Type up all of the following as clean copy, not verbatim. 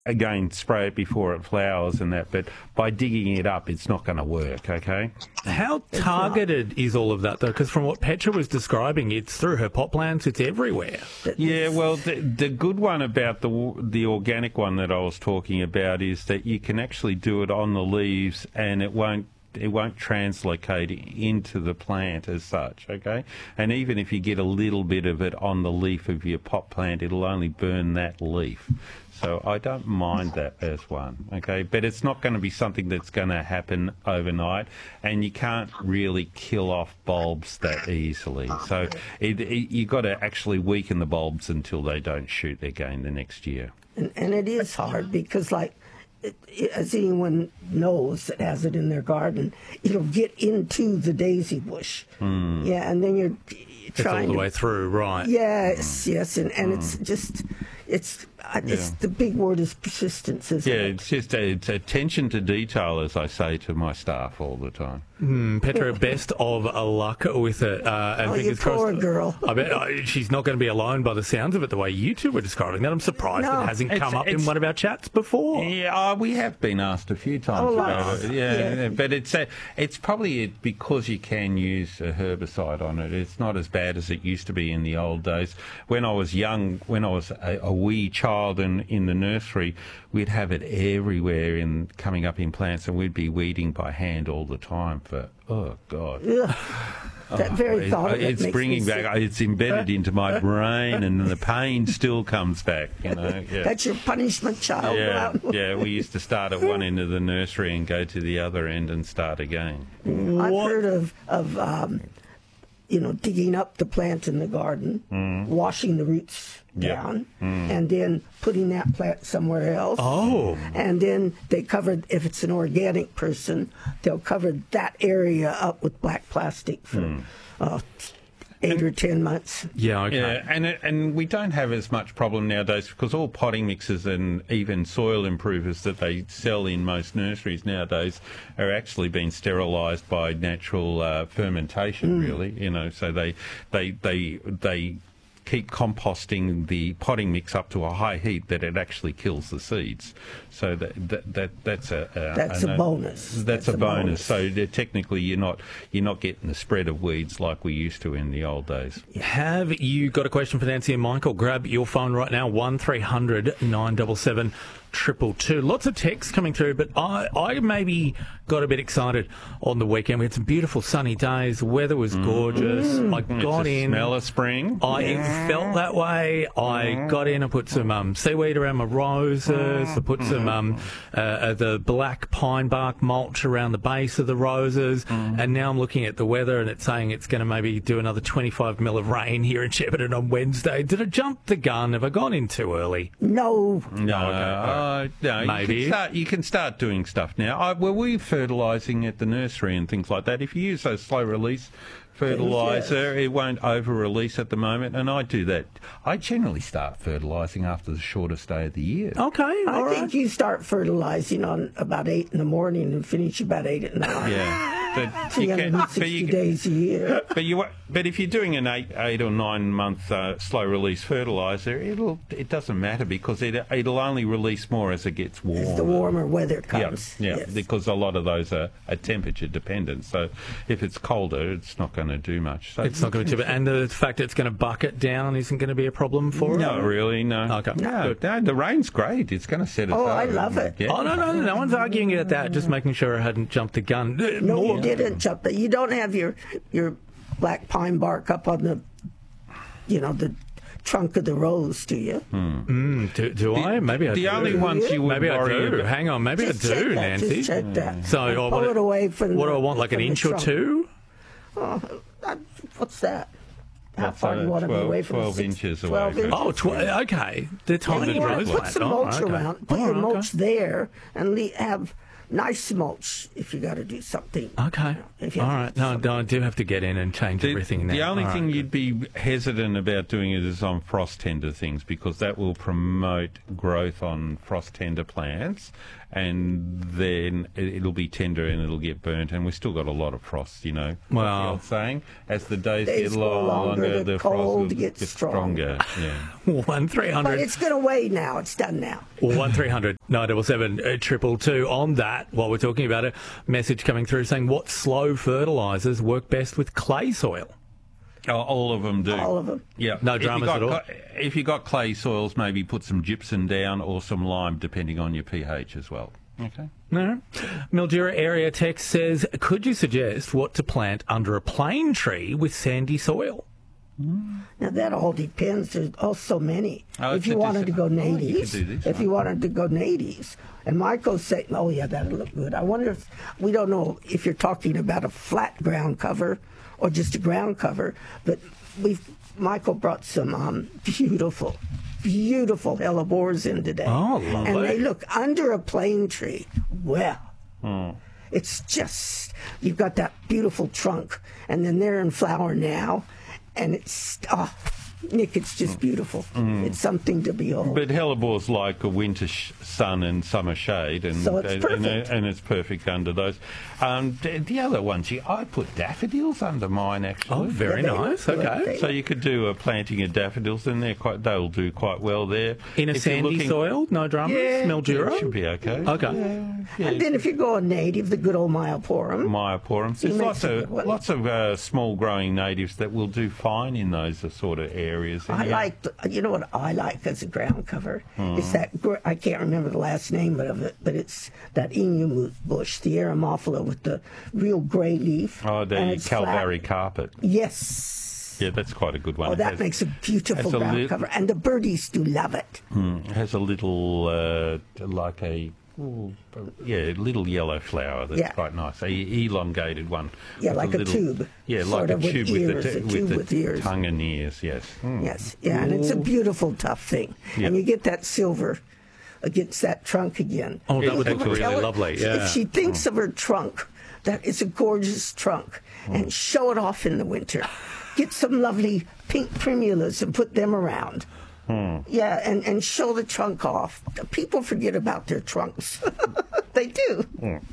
again, spray it before it flowers and that, but by digging it up, it's not going to work, okay? How targeted is all of that, though? Because from what Petra was describing, it's through her pot plants, it's everywhere. Yeah, well, the good one about the organic one that I was talking about is that you can actually do it on the leaves and it won't translocate into the plant as such, okay? And even if you get a little bit of it on the leaf of your pot plant, it'll only burn that leaf. So I don't mind that as one, okay? But it's not going to be something that's going to happen overnight, and you can't really kill off bulbs that easily. So you've got to actually weaken the bulbs until they don't shoot again the next year. And it is hard because, like, as anyone knows that has it in their garden, it'll get into the daisy bush. Yeah, and then you're trying all the way through, right? Yes, yes, and it's just, it's the big word is persistence, isn't it? Yeah, it's just it's attention to detail, as I say to my staff all the time. Petra, best of luck with it. And you poor girl. I bet she's not going to be alone by the sounds of it, the way you two were describing that. I'm surprised it hasn't come up in one of our chats before. Yeah, we have been asked a few times about it. Yeah, but it's probably because you can use a herbicide on it. It's not as bad as it used to be in the old days. When I was young, when I was a wee child in the nursery, we'd have it everywhere coming up in plants, and we'd be weeding by hand all the time for, oh, God. Ugh. That very thought of it it's makes bringing me back, it's embedded into my brain, and the pain still comes back, you know. Yeah. That's your punishment, child. Yeah, we used to start at one end of the nursery and go to the other end and start again. I've heard of digging up the plant in the garden, washing the roots down, and then putting that plant somewhere else. Oh. And then they covered, if it's an organic person, they'll cover that area up with black plastic for 8 or 10 months. Yeah, okay. Yeah, and we don't have as much problem nowadays because all potting mixes and even soil improvers that they sell in most nurseries nowadays are actually being sterilised by natural fermentation, really. You know, so they keep composting the potting mix up to a high heat that it actually kills the seeds. So that's a bonus. That's a bonus. So technically, you're not getting the spread of weeds like we used to in the old days. Have you got a question for Nancy and Michael? Grab your phone right now, 1300 977 222. Lots of texts coming through, but I maybe got a bit excited on the weekend. We had some beautiful sunny days. The weather was gorgeous. I got in. Smell of spring. It felt that way. I got in. I put some seaweed around my roses. I put some the black pine bark mulch around the base of the roses. And now I'm looking at the weather, and it's saying it's going to maybe do another 25 mil of rain here in Shepparton on Wednesday. Did I jump the gun? Have I gone in too early? No. No, maybe. You can start doing stuff now. We're fertilising at the nursery and things like that. If you use those slow release fertiliser, it won't over-release at the moment, and I do that. I generally start fertilising after the shortest day of the year. Okay, I think you start fertilizing on about 8 in the morning and finish about 8 at night. Yeah. But 360 days a year. But if you're doing an 8 or 9 month slow release fertiliser, it doesn't matter because it'll only release more as it gets warmer. As the warmer weather comes. Yeah, yes. Because a lot of those are temperature dependent. So if it's colder, it's not going to do much. So it's not going to do, and the fact that it's going to bucket down isn't going to be a problem for it? No, really, no. Okay. No, the rain's great. It's going to set us up. Oh, I love it. Yeah. Oh, no one's arguing about that. Just making sure I hadn't jumped the gun. No, you didn't jump it. You don't have your black pine bark up on the trunk of the rose, do you? Do I? Maybe I do. The only ones you would maybe worry I do. about. Hang on, maybe Just I do, check that, Nancy. Just check that. So pull it away from. What do I want? Like an inch or two? Oh, what's that? How That's far do you want to be away from 12 the inches away. 12 inches. Oh, okay. They're tiny And you want rose to put plants. some mulch okay. around. Put your mulch there and have nice mulch if you got to do something. Okay. If you All have to right. do No, I do have to get in and change everything now. The only All thing right. you'd be hesitant about doing it is on frost tender things, because that will promote growth on frost tender plants, and then it'll be tender and it'll get burnt. And we've still got a lot of frost, you know. Well- What's the old saying? As the days Days get go longer, the frost cold will gets get stronger. Yeah. 1300. But it's going away now. It's done now. 1300 977 222. On that, while we're talking about it, message coming through saying, what slow fertilisers work best with clay soil? Oh, all of them do. All of them. Yeah. No If you dramas got at all? If you got clay soils, maybe put some gypsum down or some lime, depending on your pH as well. Okay. No. Mildura area text says, could you suggest what to plant under a plane tree with sandy soil? Now that all depends. There's also many. Oh, if it's you a wanted to go you could natives, do this if you one. wanted to go natives, and Michael's saying, "Oh yeah, that'll look good." I wonder if we don't know if you're talking about a flat ground cover or just a ground cover, but Michael brought some beautiful hellebores in today. Oh, lovely. And they look under a plane tree. Well. It's just, you've got that beautiful trunk, and then they're in flower now, and it's, Nick, it's just beautiful. It's something to behold. But hellebor's like a winter sun and summer shade, and So it's perfect. and it's perfect under those. The other ones, I put daffodils under mine actually. Oh, very Yeah, they nice. look good. Okay. So you could do a planting of daffodils, and they'll do quite well there. In a If you're sandy looking- soil? No dramas? Yeah, Mildura? it should be okay. Okay. Yeah. And then if you go a native, the good old Myoporum. Myoporum. You There's make lots some of good ones. small growing natives that will do fine in those sort of areas. And You know what I like as a ground cover? It's that, I can't remember the last name of it, but it's that emu bush, the Aramophylla with the real grey leaf. Oh, the and it's flat. Calvary carpet. Yes. Yeah, that's quite a good one. Oh, It that has- makes a beautiful has a ground lit- cover. And the birdies do love it. It has a little, like a, little yellow flower that's Yeah. quite nice. A elongated one. Yeah, with like a little, tube. Yeah, Sort like a of with tube ears, a with tube the with ears. tongue and ears, yes. Yes, yeah, and it's a beautiful, tough thing. Yeah. And you get that silver against that trunk again. Oh, that would That's look really Tell her- lovely. Yeah. If she thinks of her trunk, that is a gorgeous trunk, and show it off in the winter. Get some lovely pink primulas and put them around. Yeah, and show the trunk off. People forget about their trunks. They do.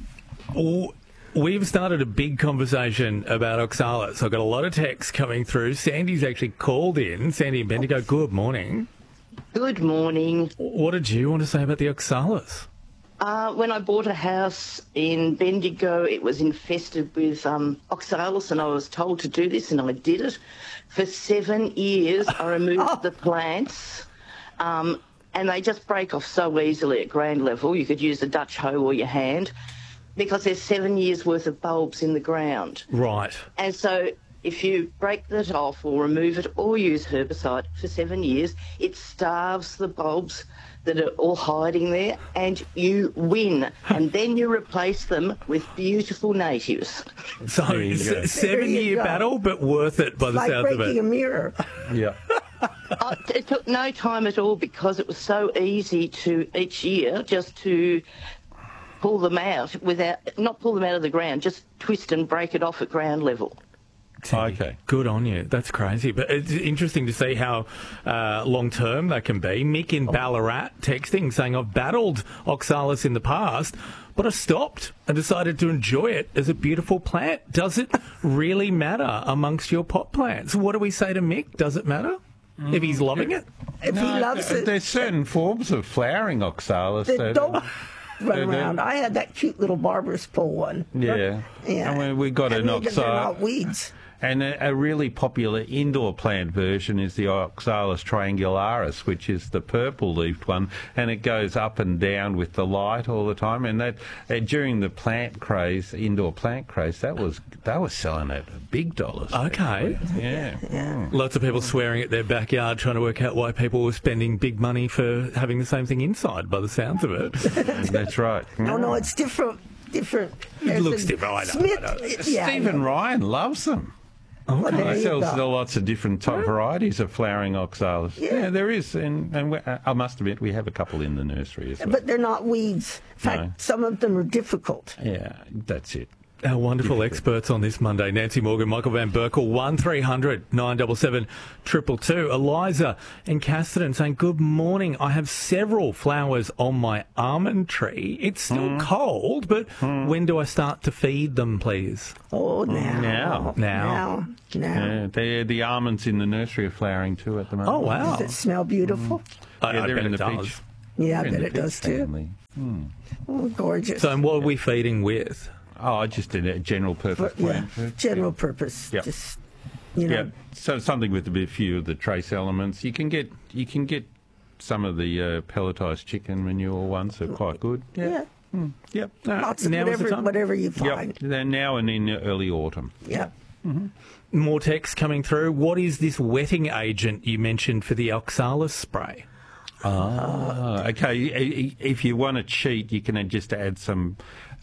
Oh, we've started a big conversation about oxalis. I've got a lot of texts coming through. Sandy's actually called in. Sandy and Bendigo, good morning. Good morning. What did you want to say about the oxalis? When I bought a house in Bendigo, it was infested with oxalis, and I was told to do this, and I did it. For 7 years, I removed the plants, and they just break off so easily at ground level. You could use a Dutch hoe or your hand, because there's 7 years' worth of bulbs in the ground. Right. And so if you break that off or remove it or use herbicide for 7 years, it starves the bulbs that are all hiding there, and you win. And then you replace them with beautiful natives. So, There you go. There you 7-year go. battle, but worth it by the Like sounds of breaking a it. mirror. Yeah. It took no time at all, because it was so easy to each year just to pull them out not pull them out of the ground, just twist and break it off at ground level. Okay. Good on you. That's crazy. But it's interesting to see how long-term that can be. Mick in Ballarat texting saying, I've battled oxalis in the past, but I stopped and decided to enjoy it as a beautiful plant. Does it really matter amongst your pot plants? What do we say to Mick? Does it matter if he's loving it? If he loves it, There's certain forms of flowering oxalis that that don't run they- around. I had that cute little barber's pole one. Yeah. Yeah. And we got an They're not oxalis. weeds. And a really popular indoor plant version is the Oxalis triangularis, which is the purple-leafed one, and it goes up and down with the light all the time. And that during the plant craze, indoor plant craze, they were selling it at big dollars. Okay. Yeah. Lots of people swearing at their backyard, trying to work out why people were spending big money for having the same thing inside, by the sounds of it. That's right. No, it's different. It looks different. I know. Smith, yeah, Stephen Ryan loves them. Well, there They you sell go. lots of different type varieties of flowering oxalis. Yeah. There is, and I must admit we have a couple in the nursery as well. But they're not weeds. In fact, No. some of them are difficult. Yeah, that's it. Our wonderful experts on this Monday, Nancy Morgan, Michael Van Berkel, 1300 977 222. Eliza in Casterton saying, good morning. I have several flowers on my almond tree. It's still cold, but when do I start to feed them, please? Oh, now. Now. They're the almonds in the nursery are flowering too at the moment. Oh, wow. Does it smell beautiful? I they're bet in it the does. peach. Yeah, I They're in bet the it does peach too. family. Oh, gorgeous. So, and what are we feeding with? Oh, just a general purpose plant. General purpose. Yep. Just, Yeah, so something with a few of the trace elements. You can get some of the pelletized chicken manure ones are quite good. Yeah. Yep. Lots of now is the time. whatever you find. Yep. They're now and in early autumn. Yep. More text coming through. What is this wetting agent you mentioned for the oxalis spray? Okay. If you want to cheat, you can just add some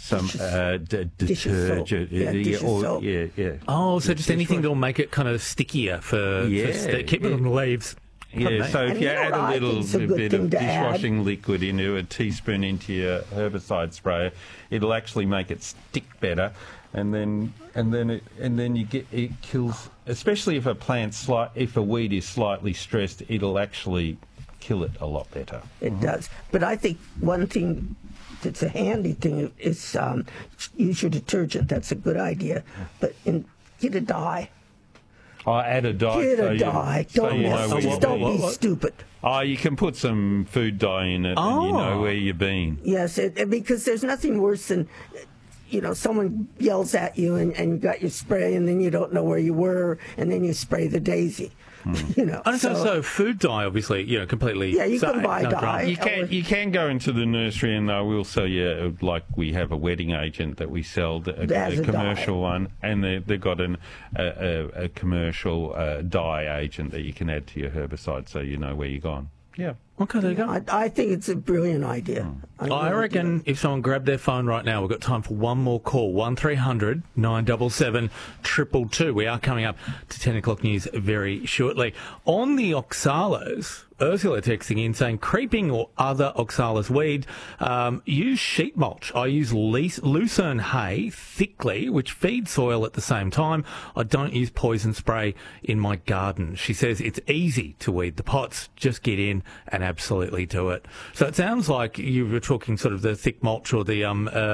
detergent. Yeah, dish soap. Yeah. Oh, so just anything that'll make it kind of stickier for keep it on the leaves. Yeah, so if And you you know add what a I little think's a good bit thing of to add? dishwashing liquid into a teaspoon into your herbicide sprayer, it'll actually make it stick better, and then you get it kills. Especially if if a weed is slightly stressed, it'll actually kill it a lot better. It does. But I think one thing that's a handy thing is use your detergent. That's a good idea. But get a dye. I add a dye. Get so a you- dye. so Don't you know mess. where Just you've don't been. be stupid. Oh, you can put some food dye in it, and you know where you've been. Yes, because there's nothing worse than, someone yells at you and you got your spray and then you don't know where you were and then you spray the daisy. And so food dye, obviously, completely. Yeah, you can safe, buy no dye. drama. You can go into the nursery and they will sell you, like we have a wedding agent that we sell, As a a commercial dye. one, and they've got a commercial dye agent that you can add to your herbicide so you know where you're gone. Yeah. Okay, there you go. I think it's a brilliant idea. I reckon if someone grabbed their phone right now, we've got time for one more call. 1300 977 222. We are coming up to 10 o'clock news very shortly. On the oxalis, Ursula texting in saying, creeping or other oxalis weed, use sheet mulch. I use lucerne hay thickly, which feeds soil at the same time. I don't use poison spray in my garden. She says it's easy to weed the pots. Just get in and absolutely do it. So it sounds like you were talking sort of the thick mulch or the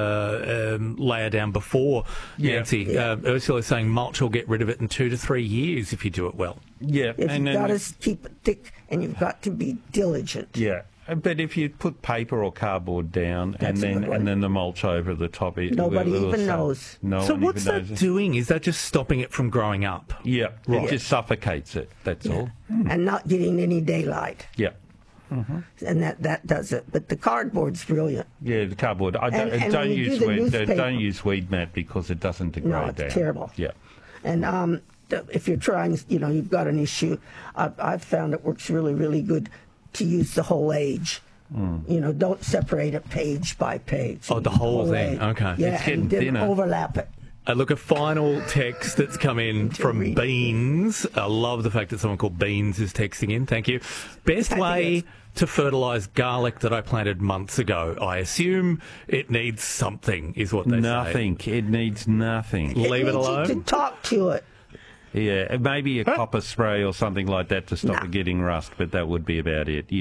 layer down before, Nancy. Ursula saying mulch will get rid of it in 2 to 3 years if you do it well. Yeah. If you've got to keep it thick and you've got to be diligent. Yeah. But if you put paper or cardboard down That's a good one. and then the mulch over the top, Nobody even knows. No So one what's even that knows. doing? Is that just stopping it from growing up? Yeah, Right. it just suffocates it. That's all. And not getting any daylight. Yeah. And that does it. But the cardboard's brilliant. Yeah, the cardboard. And when Don't you do use the weed. newspaper- Don't use weed mat because it doesn't degrade No, it's down. terrible. Yeah. And if you're trying, you've got an issue, I've found it works really, really good to use the whole age. Don't separate it page by page. Oh, the whole thing. age. Okay. Yeah, It's getting and then thinner. overlap it. Look, a final text that's come in from read it. Beans. I love the fact that someone called Beans is texting in. Thank you. Best way to fertilise garlic that I planted months ago. I assume it needs something, is what they Nothing. It needs nothing. say. Leave it needs you alone. to talk to it. Yeah, maybe a copper spray or something like that to stop Nah. it getting rust, but that would be about it.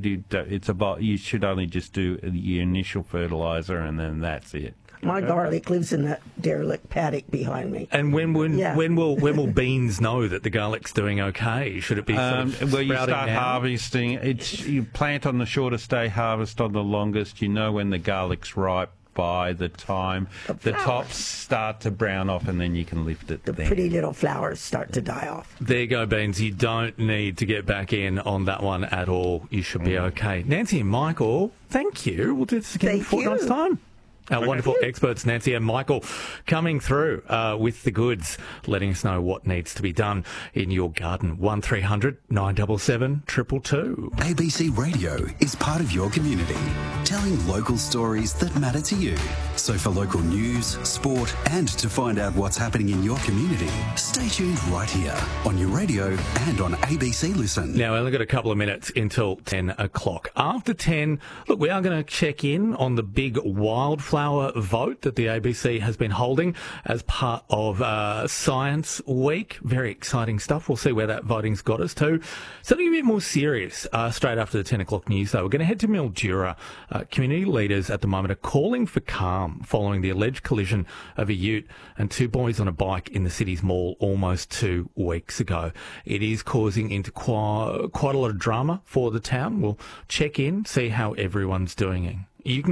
You should only just do your initial fertiliser and then that's it. My garlic lives in that derelict paddock behind me. And when Yeah. will Beans know that the garlic's doing okay? Should it be sort of Well, you sprouting start now? harvesting. You plant on the shortest day, harvest on the longest. You know when the garlic's ripe by the time the tops start to brown off, and then you can lift it. The then. pretty little flowers start to die off. There you go, Beans. You don't need to get back in on that one at all. You should be okay. Nancy and Michael, thank you. We'll do this again in Thank 4 nights' you. time. Our wonderful experts, Nancy and Michael, coming through with the goods, letting us know what needs to be done in your garden. 1300 977 222. ABC Radio is part of your community. Tell sharing local stories that matter to you. So for local news, sport, and to find out what's happening in your community, stay tuned right here on your radio and on ABC Listen. Now, we only got a couple of minutes until 10 o'clock. After 10, look, we are going to check in on the big wildflower vote that the ABC has been holding as part of Science Week. Very exciting stuff. We'll see where that voting's got us to. Something a bit more serious straight after the 10 o'clock news, though. We're going to head to Mildura. Community leaders at the moment are calling for calm following the alleged collision of a ute and two boys on a bike in the city's mall almost 2 weeks ago. It is causing into quite a lot of drama for the town. We'll check in, see how everyone's doing. You can